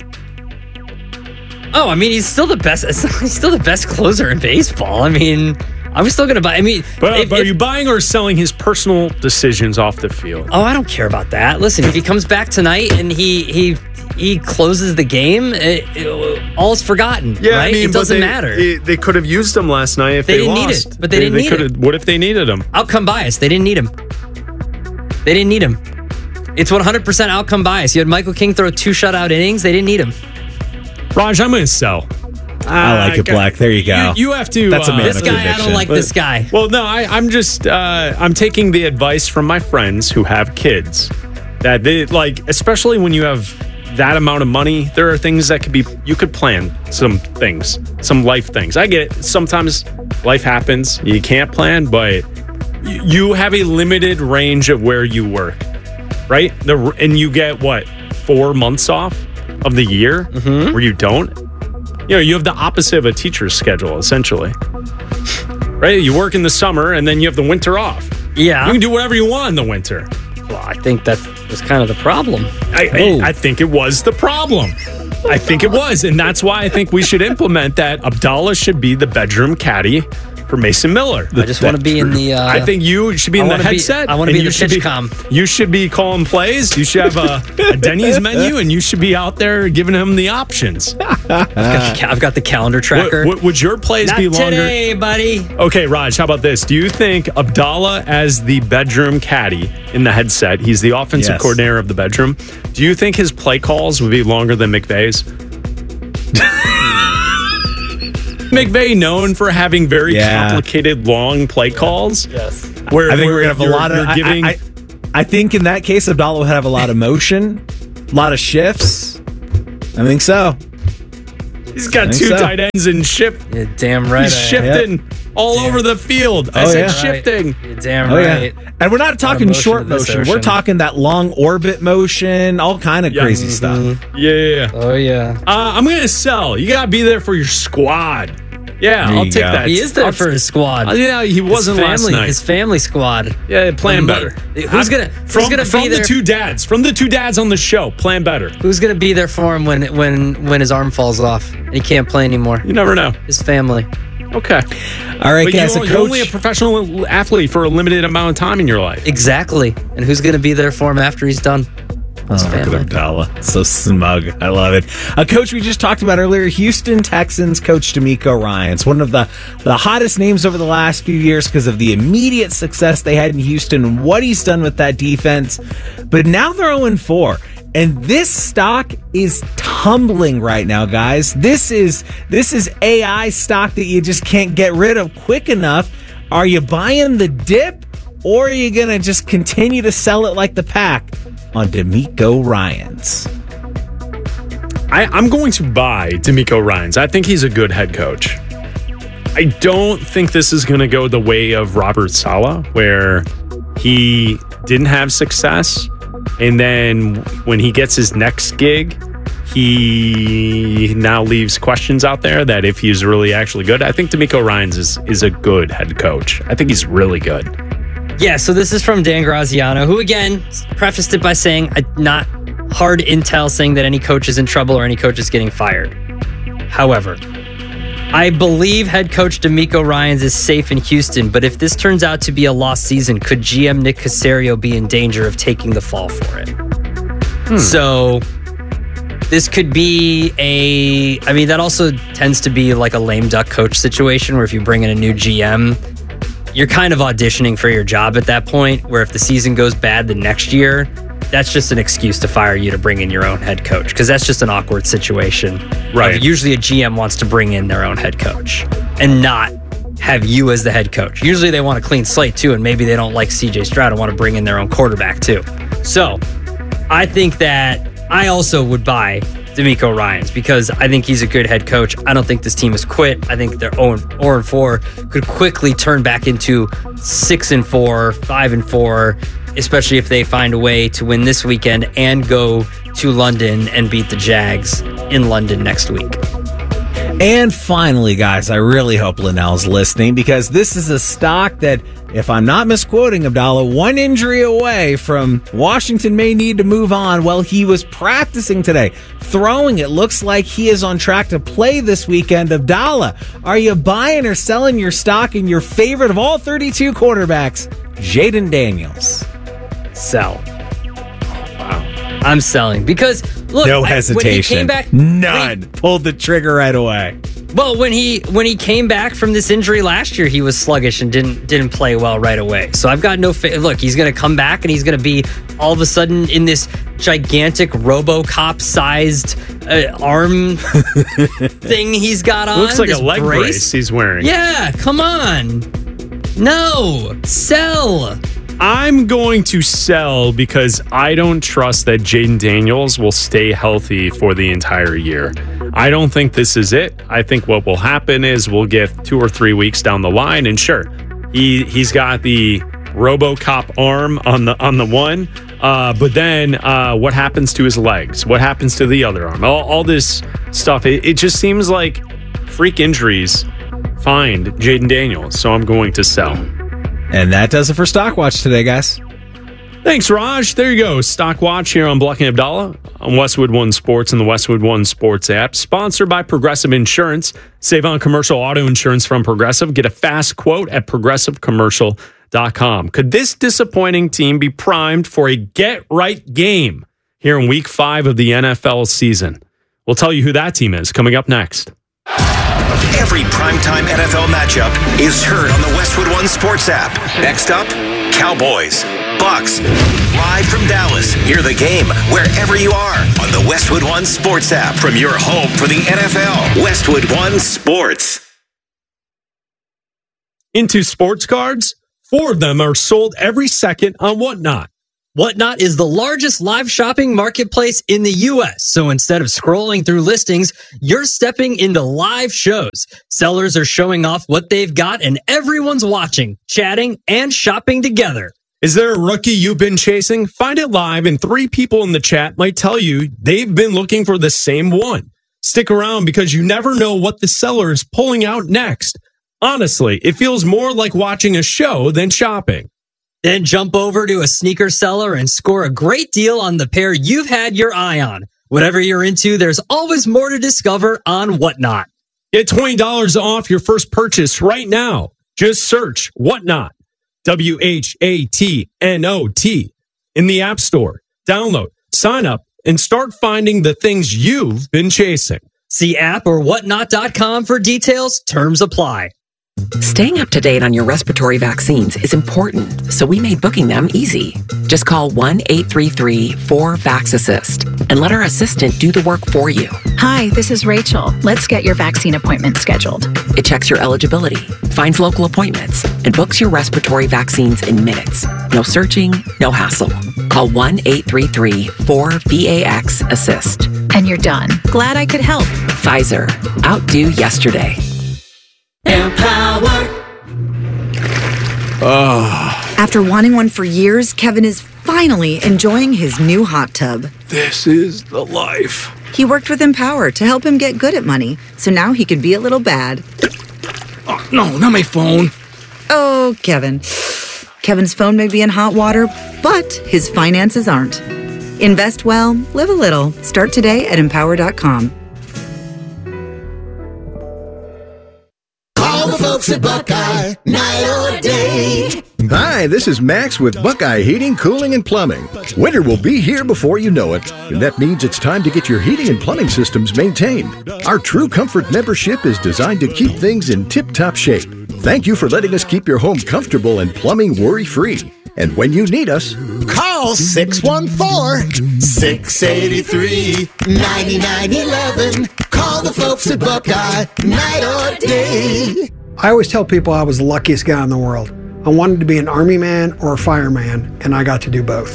Oh, I mean, he's still the best. He's still the best closer in baseball. I mean, I'm still going to buy. I mean, But, if- but are if- you buying or selling his personal decisions off the field? Oh, I don't care about that. Listen, if he comes back tonight and he he he closes the game, it, it, all's forgotten. right? it doesn't matter. They, they could have used him last night if They they, didn't need lost. it, but they didn't need could have- What if they needed him? Outcome bias. They didn't need him. They didn't need him. It's one hundred percent outcome bias. You had Michael King throw two shutout innings. They didn't need him. Raj, I'm going to sell. I like it, Uh, Black. There you go. You, you have to. That's a uh, man This of guy, I conviction. don't like But- this guy. Well, no, I, I'm just uh, I'm taking the advice from my friends who have kids that they like, especially when you have that amount of money. There are things that could be you could plan some things, some life things. I get it. Sometimes life happens, you can't plan, but y- you have a limited range of where you work, right? The and you get what four months off of the year Mm-hmm. where you don't. You know, you have the opposite of a teacher's schedule, essentially. Right? You work in the summer and then you have the winter off. Yeah. You can do whatever you want in the winter. Well, I think that was kind of the problem. I, Oh. I, I think it was the problem. I think it was. And that's why I think we should implement that Abdallah should be the bedroom caddy for Mason Miller. I just want to be in the. Uh, I think you should be in I the wanna be- headset. I want to and be in you the should pitch com. You should be calling plays. You should have a, a Denny's menu, and you should be out there giving him the options. I've, got the, ca- I've got the calendar tracker. Would, would your plays Not be longer? today, buddy. Okay, Raj, how about this? Do you think Abdallah as the bedroom caddy in the headset, he's the offensive Yes. coordinator of the bedroom, do you think his play calls would be longer than McVay's? McVay known for having very Yeah. complicated, long play calls? Yes. Where, I think where we're gonna have a you're- lot of. you're I- giving. I, I, I think in that case, Abdallah would have a lot of motion, a lot of shifts. I think so. He's got I think two so. tight ends and shift. You're damn right. He's I am. shifting all over the field. I Oh, said yeah. shifting. You're damn Oh right. yeah, and we're not talking motion short to this motion. We're ocean. talking that long orbit motion, all kind of Yeah. crazy Mhm. stuff. Yeah, yeah, yeah. Oh yeah. Uh, I'm going to sell. You got to be there for your squad. Yeah, There I'll you take go. that. He is there I'll- for his squad. Uh, yeah, he wasn't his last family, night. His family squad. Yeah, plan better. Who's gonna from Who's gonna from be the there? two dads? From the two dads on the show, plan better. Who's gonna be there for him when when when his arm falls off and he can't play anymore? You never know. His family. Okay. All right, But guys. you're, A you're only a coach. professional athlete for a limited amount of time in your life. Exactly. And who's gonna be there for him after he's done? His Oh, look at family. Abdallah. So smug. I love it. A coach we just talked about earlier, Houston Texans coach D'Amico Ryans, one of the, the hottest names over the last few years because of the immediate success they had in Houston and what he's done with that defense. But now they're oh and four. And this stock is tumbling right now, guys. This is this is A I stock that you just can't get rid of quick enough. Are you buying the dip, or are you gonna just continue to sell it like the pack on D'Amico Ryans? I, I'm going to buy D'Amico Ryans. I think he's a good head coach. I don't think this is going to go the way of Robert Saleh, where he didn't have success. And then when he gets his next gig, he now leaves questions out there that if he's really actually good. I think D'Amico Ryans is, is a good head coach. I think he's really good. Yeah, so this is from Dan Graziano, who again prefaced it by saying uh, not hard intel saying that any coach is in trouble or any coach is getting fired. However, I believe head coach D'Amico Ryans is safe in Houston, but if this turns out to be a lost season, could G M Nick Caserio be in danger of taking the fall for it? Hmm. So this could be a, I mean, that also tends to be like a lame duck coach situation where if you bring in a new G M, you're kind of auditioning for your job at that point, where if the season goes bad the next year, that's just an excuse to fire you to bring in your own head coach, because that's just an awkward situation. Right. Of usually a G M wants to bring in their own head coach and not have you as the head coach. Usually they want a clean slate too, and maybe they don't like C J Stroud and want to bring in their own quarterback too. So I think that I also would buy D'Amico Ryans because I think he's a good head coach. I don't think this team has quit. I think their oh and four could quickly turn back into six and four, five and four, especially if they find a way to win this weekend and go to London and beat the Jags in London next week. And finally, guys, I really hope Linnell's listening because this is a stock that, if I'm not misquoting Abdallah, one injury away from Washington may need to move on. Well, he was practicing today, throwing. It looks like he is on track to play this weekend. Abdallah, are you buying or selling your stock in your favorite of all thirty-two quarterbacks, Jaden Daniels? Sell. Wow. I'm selling because look, no I- hesitation, when he came back, none. Pulled the trigger right away. Well, when he when he came back from this injury last year, he was sluggish and didn't didn't play well right away. So I've got no fa- look. He's going to come back and he's going to be all of a sudden in this gigantic RoboCop-sized uh, arm thing he's got on. Looks like this a leg brace he's wearing. Yeah, come on. No, sell. I'm going to sell because I don't trust that Jaden Daniels will stay healthy for the entire year. I don't think this is it. I think what will happen is we'll get two or three weeks down the line, and sure, he he's got the RoboCop arm on the on the one, uh, but then uh, what happens to his legs? What happens to the other arm? All, all this stuff. It, it just seems like freak injuries find Jaden Daniels, so I'm going to sell. And that does it for Stock Watch today, guys. Thanks, Raj. There you go. Stock Watch here on Block and Abdallah on Westwood One Sports and the Westwood One Sports app. Sponsored by Progressive Insurance. Save on commercial auto insurance from Progressive. Get a fast quote at progressive commercial dot com. Could this disappointing team be primed for a get-right game here in week five of the N F L season? We'll tell you who that team is coming up next. Every primetime N F L matchup is heard on the Westwood One Sports app. Next up, Cowboys, Bucks. Live from Dallas, hear the game wherever you are on the Westwood One Sports app from your home for the N F L. Westwood One Sports. Into sports cards? Four of them are sold every second on Whatnot. Whatnot is the largest live shopping marketplace in the U S. So instead of scrolling through listings, you're stepping into live shows. Sellers are showing off what they've got and everyone's watching, chatting, and shopping together. Is there a rookie you've been chasing? Find it live and three people in the chat might tell you they've been looking for the same one. Stick around because you never know what the seller is pulling out next. Honestly, it feels more like watching a show than shopping. Then jump over to a sneaker seller and score a great deal on the pair you've had your eye on. Whatever you're into, there's always more to discover on Whatnot. Get twenty dollars off your first purchase right now. Just search Whatnot, W H A T N O T, in the App Store. Download, sign up, and start finding the things you've been chasing. See app or whatnot dot com for details. Terms apply. Staying up to date on your respiratory vaccines is important, so we made booking them easy. Just call one eight three three four vax assist and let our assistant do the work for you. Hi, this is Rachel. Let's get your vaccine appointment scheduled. It checks your eligibility, finds local appointments, and books your respiratory vaccines in minutes. No searching, no hassle. Call one eight three three four V A X assist. And you're done. Glad I could help. Pfizer, outdo yesterday. Empower. Oh. After wanting one for years, Kevin is finally enjoying his new hot tub. This is the life. He worked with Empower to help him get good at money, so now he can be a little bad. Oh, no, not my phone. Oh, Kevin. Kevin's phone may be in hot water, but his finances aren't. Invest well, live a little. Start today at empower dot com. Call the folks at Buckeye, night or day. Hi, this is Max with Buckeye Heating, Cooling, and Plumbing. Winter will be here before you know it, and that means it's time to get your heating and plumbing systems maintained. Our True Comfort membership is designed to keep things in tip-top shape. Thank you for letting us keep your home comfortable and plumbing worry-free. And when you need us, call six one four, six eight three, nine nine one one. Call the folks at Buckeye, night or day. I always tell people I was the luckiest guy in the world. I wanted to be an Army man or a fireman, and I got to do both.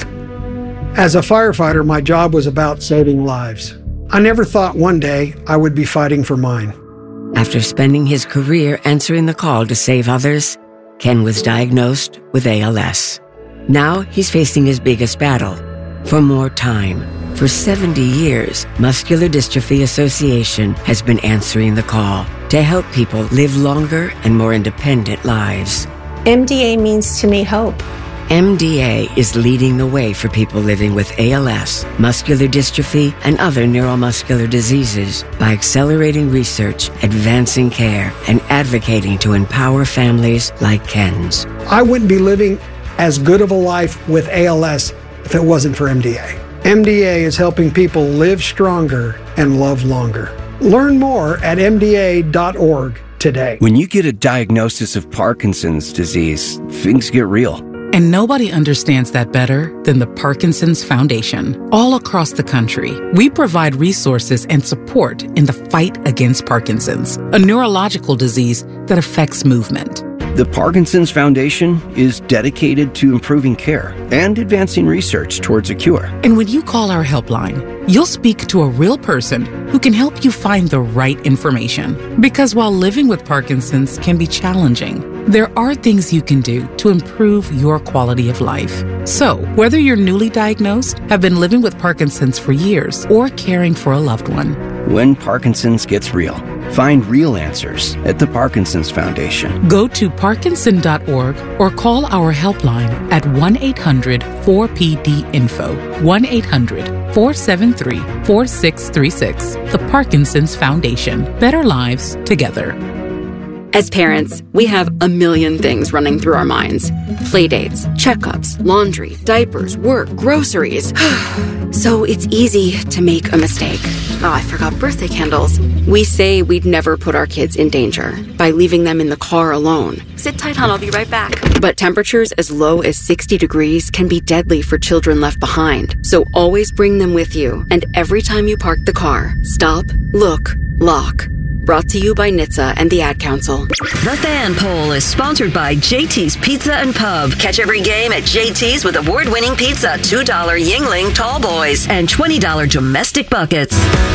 As a firefighter, my job was about saving lives. I never thought one day I would be fighting for mine. After spending his career answering the call to save others, Ken was diagnosed with A L S. Now he's facing his biggest battle, for more time. For seventy years, Muscular Dystrophy Association has been answering the call to help people live longer and more independent lives. M D A means to me hope. M D A is leading the way for people living with A L S, muscular dystrophy, and other neuromuscular diseases by accelerating research, advancing care, and advocating to empower families like Ken's. I wouldn't be living as good of a life with A L S if it wasn't for M D A. M D A is helping people live stronger and love longer. Learn more at M D A dot org today. When you get a diagnosis of Parkinson's disease, things get real. And nobody understands that better than the Parkinson's Foundation. All across the country, we provide resources and support in the fight against Parkinson's, a neurological disease that affects movement. The Parkinson's Foundation is dedicated to improving care and advancing research towards a cure. And when you call our helpline, you'll speak to a real person who can help you find the right information. Because while living with Parkinson's can be challenging, there are things you can do to improve your quality of life. So, whether you're newly diagnosed, have been living with Parkinson's for years, or caring for a loved one, when Parkinson's gets real, find real answers at the Parkinson's Foundation. Go to parkinson dot org or call our helpline at one eight hundred four P D info, one eight hundred four seven three four six three six. The Parkinson's Foundation. Better lives together. As parents, we have a million things running through our minds. Playdates, checkups, laundry, diapers, work, groceries. So it's easy to make a mistake. Oh, I forgot birthday candles. We say we'd never put our kids in danger by leaving them in the car alone. Sit tight, hon, I'll be right back. But temperatures as low as sixty degrees can be deadly for children left behind. So always bring them with you. And every time you park the car, stop, look, lock. Brought to you by N H T S A and the Ad Council. The Fan Poll is sponsored by J T's Pizza and Pub. Catch every game at J T's with award-winning pizza, two dollar Yingling Tall Boys, and twenty dollar domestic buckets.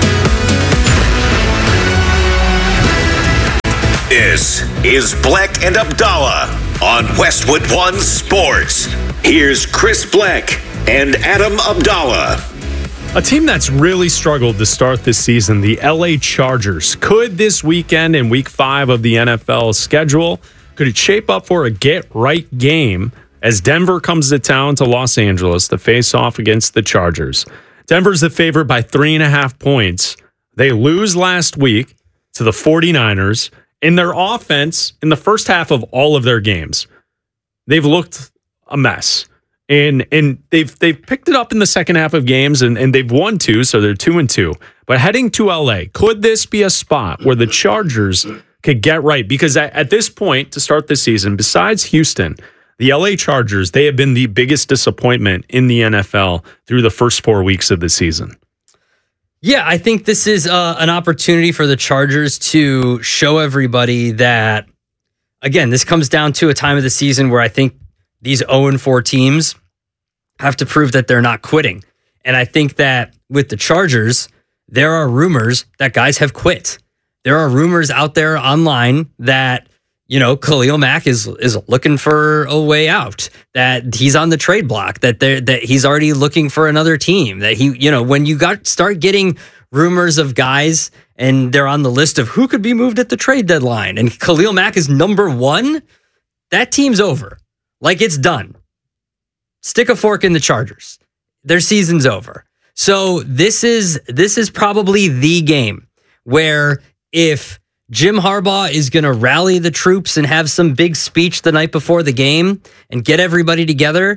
This is Bleck and Abdallah on Westwood One Sports. Here's Chris Bleck and Adam Abdallah. A team that's really struggled to start this season, the L A Chargers. Could this weekend in week five of the N F L schedule, could it shape up for a get-right game as Denver comes to town to Los Angeles to face off against the Chargers? Denver's the favorite by three and a half points. They lose last week to the 49ers. In their offense, in the first half of all of their games, they've looked a mess. And and they've they've picked it up in the second half of games, and, and they've won two, so they're two and two. But heading to L A, could this be a spot where the Chargers could get right? Because at, at this point, to start the season, besides Houston, the L A Chargers, they have been the biggest disappointment in the N F L through the first four weeks of the season. Yeah, I think this is uh, an opportunity for the Chargers to show everybody that, again, this comes down to a time of the season where I think these oh and four teams have to prove that they're not quitting. And I think that with the Chargers, there are rumors that guys have quit. There are rumors out there online that, you know, Khalil Mack is is looking for a way out, that he's on the trade block, that they that he's already looking for another team, that he, you know, when you got start getting rumors of guys and they're on the list of who could be moved at the trade deadline and Khalil Mack is number one, that team's over. Like, it's done. Stick a fork in the Chargers. Their season's over. So this is this is probably the game where if Jim Harbaugh is going to rally the troops and have some big speech the night before the game and get everybody together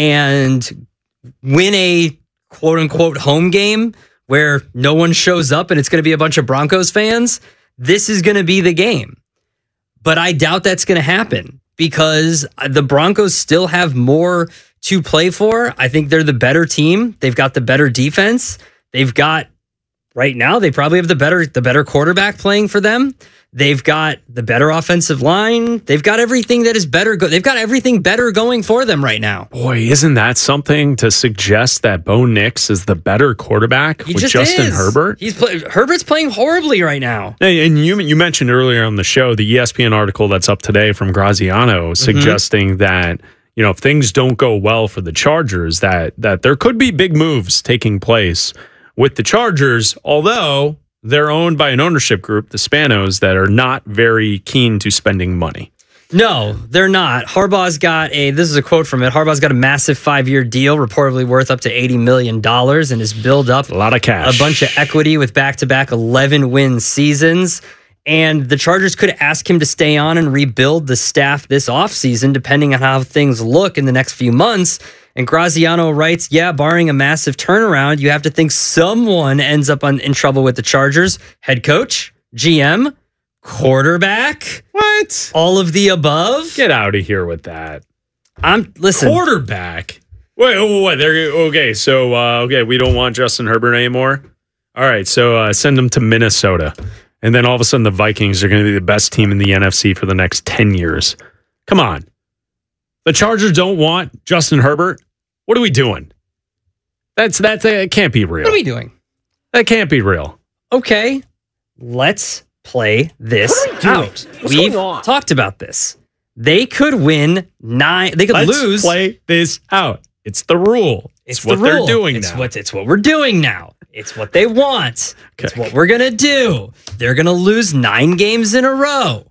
and win a quote-unquote home game where no one shows up and it's going to be a bunch of Broncos fans, this is going to be the game. But I doubt that's going to happen because the Broncos still have more to play for. I think they're the better team. They've got the better defense. They've got, right now, they probably have the better the better quarterback playing for them. They've got the better offensive line. They've got everything that is better. Go- They've got everything better going for them right now. Boy, isn't that something to suggest that Bo Nix is the better quarterback He with just Justin is. Herbert? He's play- Herbert's playing horribly right now. Hey, and you you mentioned earlier on the show the E S P N article that's up today from Graziano suggesting mm-hmm. that, you know, if things don't go well for the Chargers, that that there could be big moves taking place with the Chargers, although they're owned by an ownership group, the Spanos, that are not very keen to spending money. No, they're not. Harbaugh's got a, this is a quote from it, Harbaugh's got a massive five-year deal, reportedly worth up to eighty million dollars, and has built up a lot of cash, a bunch of equity with back-to-back eleven-win seasons. And the Chargers could ask him to stay on and rebuild the staff this offseason, depending on how things look in the next few months. And Graziano writes, yeah, barring a massive turnaround, you have to think someone ends up on, in trouble with the Chargers. Head coach, G M, quarterback. What? All of the above? Get out of here with that. I'm listen. Quarterback? Wait, wait, wait. There, okay, so, uh, okay, we don't want Justin Herbert anymore? All right, so uh, send him to Minnesota. And then all of a sudden the Vikings are going to be the best team in the N F C for the next ten years. Come on. The Chargers don't want Justin Herbert? What are we doing? That's that's It can't be real. What are we doing? That can't be real. Okay, let's play this out. We've talked about this. They could win nine. They could let's lose. Play this out. It's the rule. It's, it's what the they're doing it's now. What, it's what we're doing now. It's what they want. Okay. It's what we're going to do. They're going to lose nine games in a row.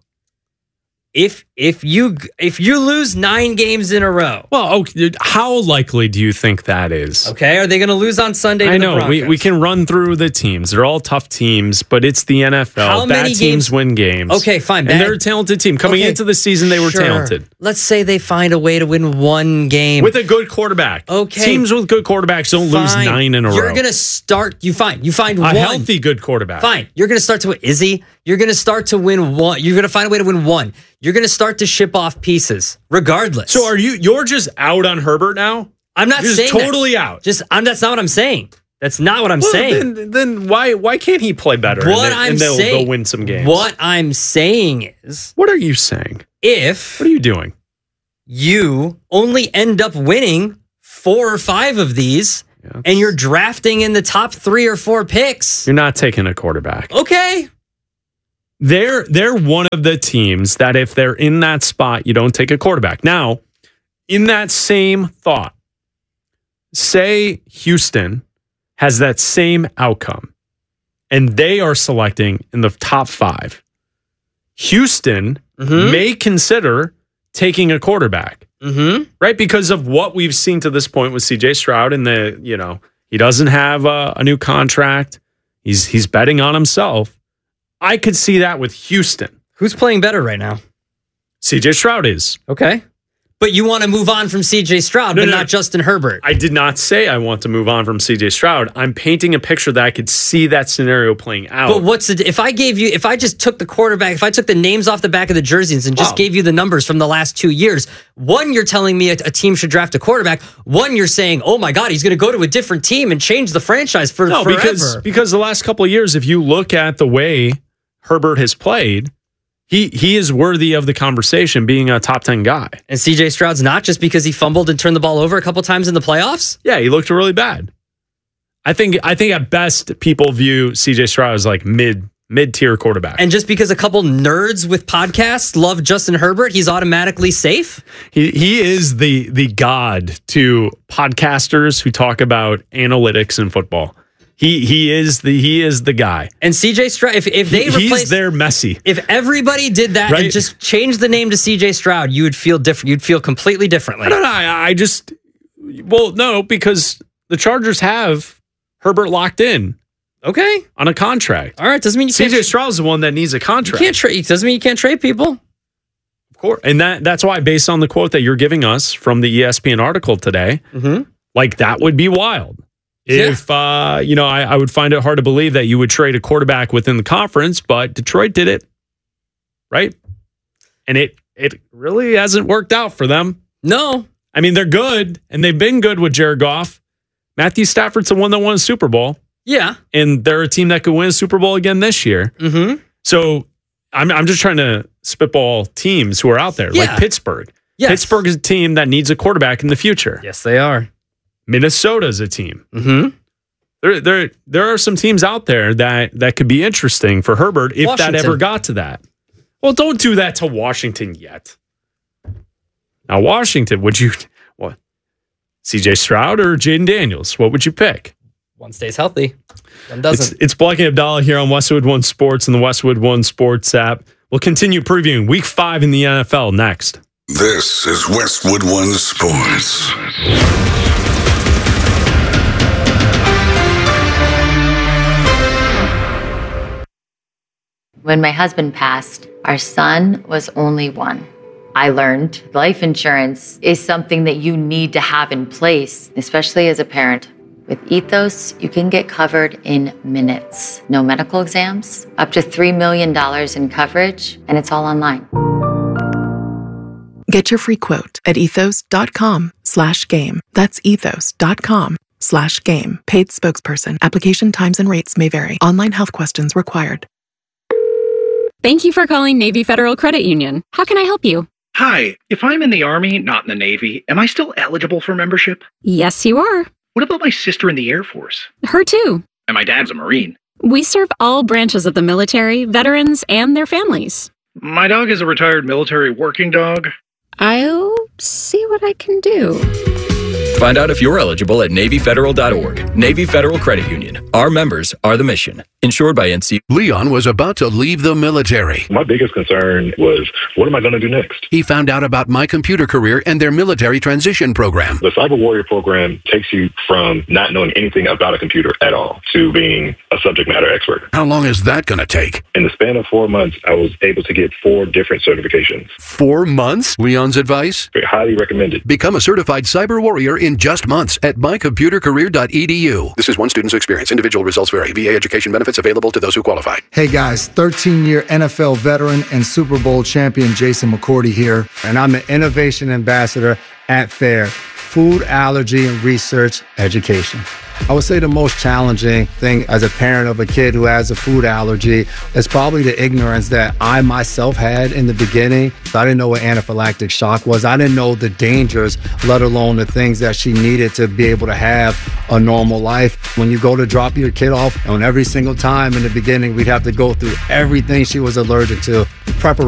If if you if you lose nine games in a row, well, okay, how likely do you think that is? Okay, are they going to lose on Sunday? To I know the we we can run through the teams. They're all tough teams, but it's the N F L. How Bad many teams games? win games. Okay, fine. And bad. they're a talented team. Coming okay. into the season, they were sure. talented. Let's say they find a way to win one game with a good quarterback. Okay, teams with good quarterbacks don't fine. lose nine in a You're row. You're going to start. You find you find a one healthy good quarterback. Fine. You're going to start to win. Is he? You're going to start to win one. You're going to find a way to win one. You're going to start to ship off pieces, regardless. So are you? You're just out on Herbert now? I'm not you're saying just totally that. out. Just I'm. That's not what I'm saying. That's not what I'm well, saying. Then, then why why can't he play better? What and, I'm and they'll saying, go win some games. What I'm saying is, what are you saying? If what are you doing? You only end up winning four or five of these, yes. and you're drafting in the top three or four picks. You're not taking a quarterback. Okay. They're they're one of the teams that if they're in that spot, you don't take a quarterback. Now, in that same thought, say Houston has that same outcome and they are selecting in the top five. Houston mm-hmm. may consider taking a quarterback, mm-hmm. right? Because of what we've seen to this point with C J Stroud and the, you know, he doesn't have a, a new contract. He's he's betting on himself. I could see that with Houston. Who's playing better right now? C J Stroud is. Okay. But you want to move on from C J Stroud, no, but no, not Justin Herbert. I did not say I want to move on from C J Stroud. I'm painting a picture that I could see that scenario playing out. But what's the, if I gave you, if I just took the quarterback, if I took the names off the back of the jerseys and just wow. gave you the numbers from the last two years, one, you're telling me a, a team should draft a quarterback. One, you're saying, oh my God, he's going to go to a different team and change the franchise for no, forever. Because, because the last couple of years, if you look at the way Herbert has played, He he is worthy of the conversation being a top ten guy. And C J Stroud's not just because he fumbled and turned the ball over a couple times in the playoffs? Yeah, he looked really bad. I think I think at best people view C J Stroud as like mid mid-tier quarterback. And just because a couple nerds with podcasts love Justin Herbert, he's automatically safe? He he is the the god to podcasters who talk about analytics in football. He he is the he is the guy. And C J Stroud, if, if they he, replace, he's their Messi. If everybody did that right? and just changed the name to C J Stroud, you would feel different. You'd feel completely differently. I don't know. I, I just well, no, because the Chargers have Herbert locked in. Okay, on a contract. All right, doesn't mean you C J Stroud's the one that needs a contract. You can't trade. Doesn't mean you can't trade people. Of course, and that that's why, based on the quote that you're giving us from the E S P N article today, mm-hmm. like that would be wild. If, yeah. uh, you know, I, I would find it hard to believe that you would trade a quarterback within the conference, but Detroit did it, right? And it it really hasn't worked out for them. No. I mean, they're good, and they've been good with Jared Goff. Matthew Stafford's the one that won a Super Bowl. Yeah. And they're a team that could win a Super Bowl again this year. Mm-hmm. So I'm, I'm just trying to spitball teams who are out there, yeah. like Pittsburgh. Yes. Pittsburgh is a team that needs a quarterback in the future. Yes, they are. Minnesota's a team. Mm-hmm. There, there, there are some teams out there that, that could be interesting for Herbert if Washington. that ever got to that. Well, don't do that to Washington yet. Now, Washington, would you, what? C J Stroud or Jaden Daniels? What would you pick? One stays healthy. One doesn't. It's, it's Black and Abdallah here on Westwood One Sports and the Westwood One Sports app. We'll continue previewing Week Five in the N F L next. This is Westwood One Sports. When my husband passed, our son was only one. I learned life insurance is something that you need to have in place, especially as a parent. With Ethos, you can get covered in minutes. No medical exams, up to three million dollars in coverage, and it's all online. Get your free quote at ethos.com slash game. That's ethos.com slash game. Paid spokesperson. Application times and rates may vary. Online health questions required. Thank you for calling Navy Federal Credit Union. How can I help you? Hi, if I'm in the Army, not in the Navy, am I still eligible for membership? Yes, you are. What about my sister in the Air Force? Her too. And my dad's a Marine. We serve all branches of the military, veterans, and their families. My dog is a retired military working dog. I'll see what I can do. Find out if you're eligible at Navy Federal dot org. Navy Federal Credit Union. Our members are the mission. Insured by N C. Leon was about to leave the military. My biggest concern was, what am I going to do next? He found out about My Computer Career and their military transition program. The Cyber Warrior program takes you from not knowing anything about a computer at all to being a subject matter expert. How long is that going to take? In the span of four months, I was able to get four different certifications. Four months? Leon's advice? Very highly recommended. Become a certified cyber warrior in just months at my computer career dot e d u. This is one student's experience. Individual results vary. V A education benefits available to those who qualify. Hey guys, thirteen-year N F L veteran and Super Bowl champion Jason McCourty here, and I'm the Innovation Ambassador at FAIR, Food Allergy and Research Education. I would say the most challenging thing as a parent of a kid who has a food allergy is probably the ignorance that I myself had in the beginning. I didn't know what anaphylactic shock was. I didn't know the dangers, let alone the things that she needed to be able to have a normal life. When you go to drop your kid off, and every single time in the beginning, we'd have to go through everything she was allergic to. Preparation